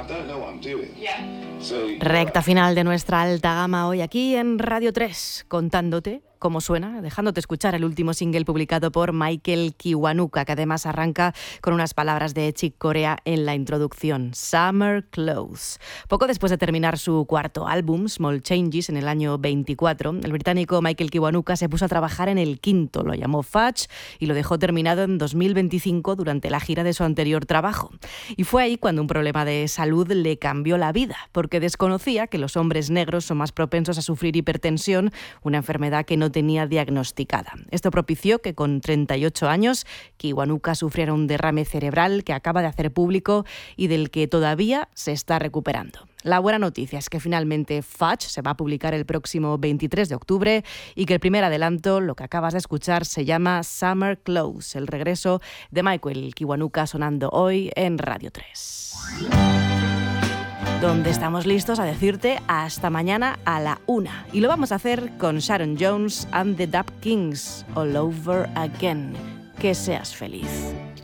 Recta final de nuestra alta gama hoy aquí en Radio 3, contándote cómo suena, dejándote escuchar el último single publicado por Michael Kiwanuka, que además arranca con unas palabras de Chick Corea en la introducción, Summer Clothes. Poco después de terminar su cuarto álbum, Small Changes, en el año 24, el británico Michael Kiwanuka se puso a trabajar en el quinto, lo llamó Fudge y lo dejó terminado en 2025 durante la gira de su anterior trabajo. Y fue ahí cuando un problema de salud le cambió la vida, porque desconocía que los hombres negros son más propensos a sufrir hipertensión, una enfermedad que no tenía diagnosticada. Esto propició que con 38 años Kiwanuka sufriera un derrame cerebral que acaba de hacer público y del que todavía se está recuperando. La buena noticia es que finalmente Fudge se va a publicar el próximo 23 de octubre y que el primer adelanto, lo que acabas de escuchar, se llama Summer Clothes, el regreso de Michael Kiwanuka sonando hoy en Radio 3. Donde estamos listos a decirte hasta mañana a la 1. Y lo vamos a hacer con Sharon Jones and the Dap Kings, All Over Again. Que seas feliz.